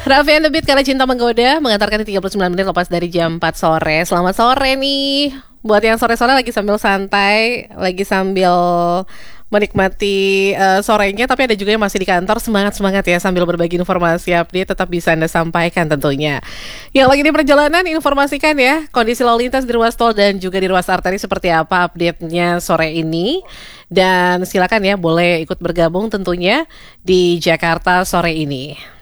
Raffi and the Beat, Karena Cinta Menggoda, mengantarkan di 39 menit lepas dari jam 4 sore. Selamat sore nih buat yang sore-sore lagi sambil santai, lagi sambil menikmati sorenya, tapi ada juga yang masih di kantor. Semangat-semangat ya sambil berbagi informasi update, tetap bisa Anda sampaikan tentunya. Yang lagi di perjalanan, informasikan ya kondisi lalu lintas di ruas tol dan juga di ruas arteri seperti apa update-nya sore ini. Dan silakan ya boleh ikut bergabung tentunya di Jakarta sore ini.